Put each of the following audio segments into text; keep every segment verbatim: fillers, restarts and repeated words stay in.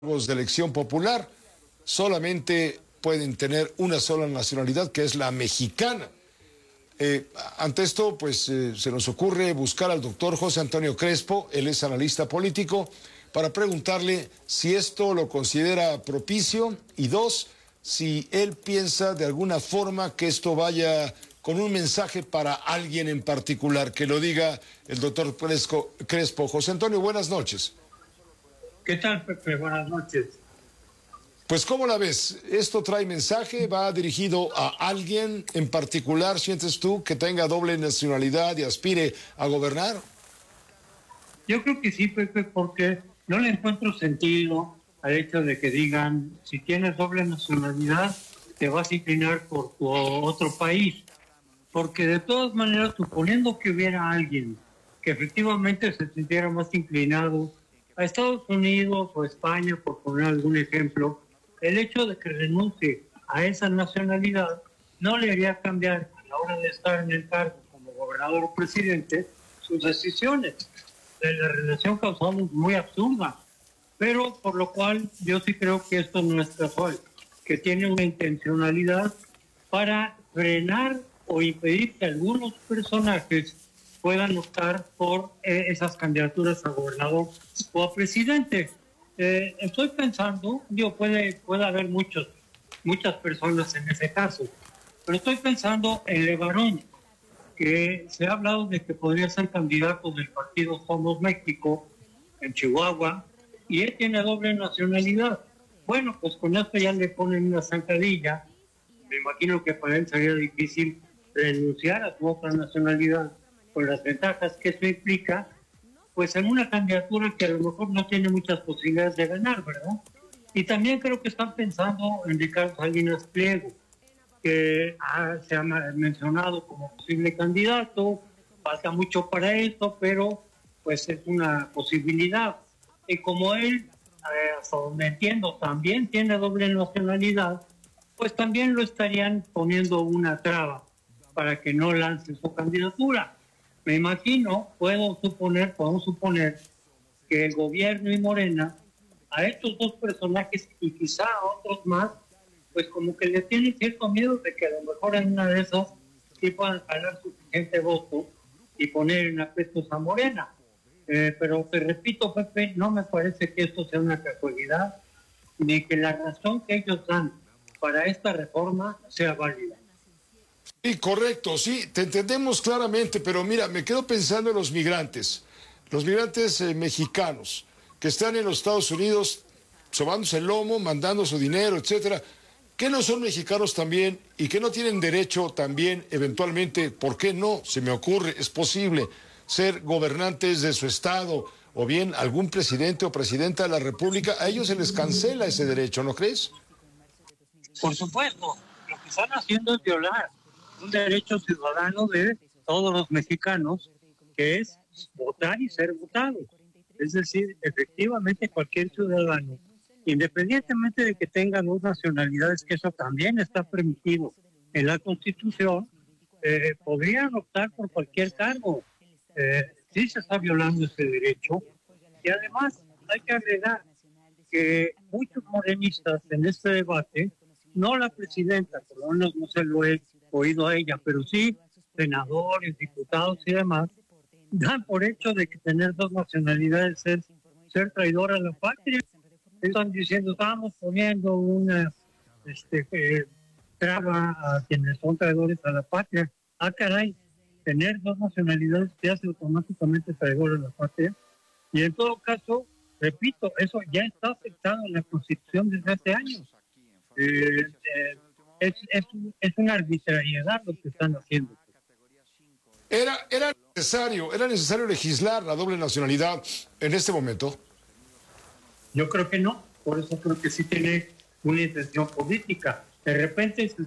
de elección popular solamente pueden tener una sola nacionalidad, que es la mexicana. Eh, ante esto, pues eh, se nos ocurre buscar al doctor José Antonio Crespo, él es analista político, para preguntarle si esto lo considera propicio y dos, si él piensa de alguna forma que esto vaya con un mensaje para alguien en particular, que lo diga el doctor Crespo. Crespo. José Antonio, buenas noches. ¿Qué tal, Pepe? Buenas noches. Pues, ¿cómo la ves? ¿Esto trae mensaje? ¿Va dirigido a alguien en particular, sientes tú, que tenga doble nacionalidad y aspire a gobernar? Yo creo que sí, Pepe, porque no le encuentro sentido al hecho de que digan, si tienes doble nacionalidad, te vas a inclinar por tu otro país. Porque de todas maneras, suponiendo que hubiera alguien que efectivamente se sintiera más inclinado a Estados Unidos o España, por poner algún ejemplo, el hecho de que renuncie a esa nacionalidad no le haría cambiar a la hora de estar en el cargo como gobernador o presidente sus decisiones. La relación causal es muy absurda, pero por lo cual yo sí creo que esto no es casual, que tiene una intencionalidad para frenar o impedir que algunos personajes puedan optar por eh, esas candidaturas a gobernador o a presidente. Eh, estoy pensando, digo, puede, puede haber muchos, muchas personas en ese caso, pero estoy pensando en Levarón, que se ha hablado de que podría ser candidato del partido Somos México en Chihuahua, y él tiene doble nacionalidad. Bueno, pues con esto ya le ponen una zancadilla. Me imagino que para él sería difícil renunciar a su otra nacionalidad, con las ventajas que eso implica, pues en una candidatura que a lo mejor no tiene muchas posibilidades de ganar, ¿verdad? Y también creo que están pensando en Ricardo Salinas Pliego, que ah, se ha mencionado como posible candidato, falta mucho para esto, pero pues es una posibilidad. Y como él, eh, hasta donde entiendo, también tiene doble nacionalidad, pues también lo estarían poniendo una traba para que no lance su candidatura. Me imagino, puedo suponer, podemos suponer que el gobierno y Morena, a estos dos personajes y quizá a otros más, pues como que le tienen cierto miedo de que a lo mejor en una de esas sí puedan ganar suficiente voto y poner en aprietos a Morena. Eh, pero te repito, Pepe, no me parece que esto sea una casualidad, ni que la razón que ellos dan para esta reforma sea válida. Sí, correcto, sí, te entendemos claramente, pero mira, me quedo pensando en los migrantes, los migrantes eh, mexicanos que están en los Estados Unidos sobándose el lomo, mandando su dinero, etcétera, que no son mexicanos también y que no tienen derecho también, eventualmente, ¿por qué no? Se me ocurre, es posible ser gobernantes de su estado o bien algún presidente o presidenta de la República, a ellos se les cancela ese derecho, ¿no crees? Por supuesto, lo que están haciendo es violar un derecho ciudadano de todos los mexicanos, que es votar y ser votado. Es decir, efectivamente cualquier ciudadano, independientemente de que tenga dos nacionalidades, que eso también está permitido en la Constitución, eh, podrían optar por cualquier cargo. Eh, sí se está violando ese derecho. Y además hay que agregar que muchos morenistas en este debate, no la presidenta, por lo menos no se lo he oído a ella, pero sí senadores, diputados y demás, dan por hecho de que tener dos nacionalidades es ser traidor a la patria. Están diciendo, estamos poniendo una este, eh, traba a quienes son traidores a la patria. Ah, caray, tener dos nacionalidades te hace automáticamente traidor a la patria. Y en todo caso, repito, eso ya está afectado en la Constitución desde hace años. Eh, eh, es, es, es una arbitrariedad lo que están haciendo. Era, era necesario, era necesario legislar la doble nacionalidad en este momento. Yo creo que no, por eso creo que sí tiene una intención política. De repente se,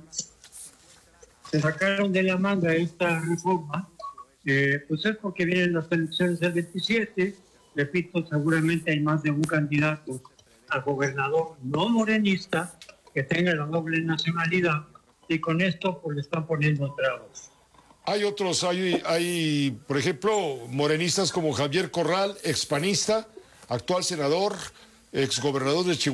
se sacaron de la manga esta reforma, eh, pues es porque vienen las elecciones del veintisiete, repito, seguramente hay más de un candidato a gobernador no morenista que tenga la doble nacionalidad, y con esto pues le están poniendo trabas. Hay otros, hay, hay, por ejemplo, morenistas como Javier Corral, expanista, actual senador, exgobernador de Chihuahua.